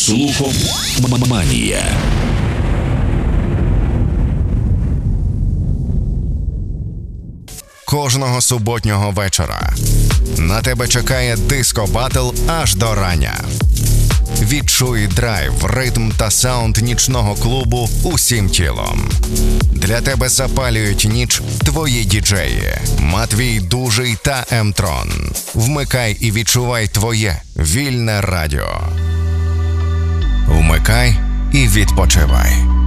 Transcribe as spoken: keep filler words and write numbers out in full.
Слухоманія. Кожного суботнього вечора на тебе чекає диско-батл аж до рання. Відчуй драйв, ритм та саунд нічного клубу усім тілом. Для тебе запалюють ніч твої діджеї Матвій Дужий та М-Трон. Вмикай і відчувай твоє вільне радіо. Вмикай і відпочивай.